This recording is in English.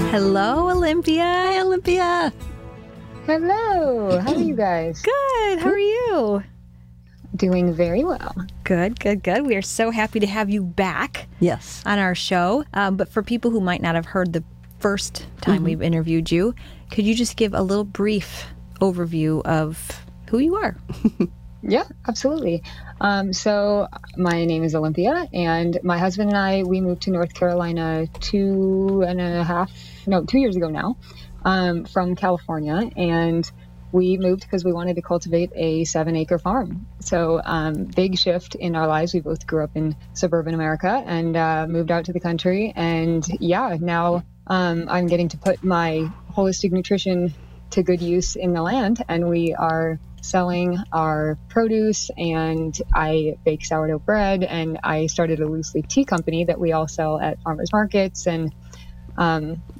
Hello, Olympia. Hi, Olympia. Hello. How are you guys? Good. How are you? Doing very well. Good. We are so happy to have you back Yes. on our show. But for people who might not have heard the first time we've interviewed you, could you just give a little brief overview of who you are? Yeah, absolutely. So my name is Olympia, and my husband and I, we moved to North Carolina 2 years ago now, from California. And we moved because we wanted to cultivate a 7-acre farm. So big shift in our lives. We both grew up in suburban America and moved out to the country. And yeah, now I'm getting to put my holistic nutrition to good use in the land, and we are selling our produce, and I bake sourdough bread, and I started a loose leaf tea company that we all sell at farmers markets. And